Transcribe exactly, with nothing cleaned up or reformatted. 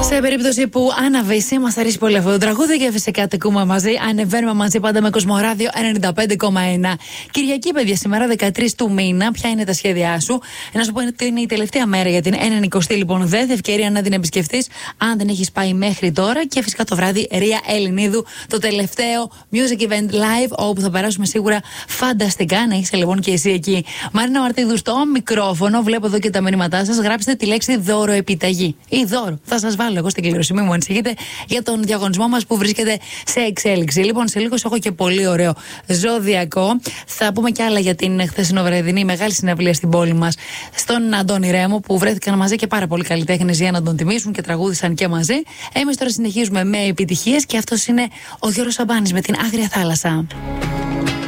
Σε περίπτωση που αναβήσει, μας αρέσει πολύ αυτό το τραγούδι και φυσικά το ακούμε μαζί. Ανεβαίνουμε μαζί πάντα με Κοσμοράδιο ενενήντα πέντε κόμμα ένα. Κυριακή, παιδιά, σήμερα δεκατρείς του μήνα. Ποια είναι τα σχέδιά σου? Να σου πω ότι είναι η τελευταία μέρα για την ενενηκοστή λοιπόν ΔΕΘ. Ευκαιρία να την επισκεφτείς αν δεν έχεις πάει μέχρι τώρα. Και φυσικά το βράδυ Ρία Ελληνίδου, το τελευταίο music event live, όπου θα περάσουμε σίγουρα φανταστικά. Να είσαι λοιπόν και εσύ εκεί. Μαρίνα Μαρτίδου στο μικρόφωνο. Βλέπω εδώ και τα μηνύματά σας. Γράψτε τη λέξη δώρο επιταγή ή δώρο. Θα σας βάλω εγώ στην κλήρωση, μην μου ανησυχείτε για τον διαγωνισμό μας που βρίσκεται σε εξέλιξη. Λοιπόν, σε λίγο έχω και πολύ ωραίο ζωδιακό. Θα πούμε κι άλλα για την χθεσινοβραδινή μεγάλη συναυλία στην πόλη μας, στον Αντώνη Ρέμο, που βρέθηκαν μαζί και πάρα πολλοί καλλιτέχνες για να τον τιμήσουν και τραγούδισαν και μαζί. Εμείς τώρα συνεχίζουμε με επιτυχίες και αυτός είναι ο Γιώργος Σαμπάνης με την Άγρια Θάλασσα.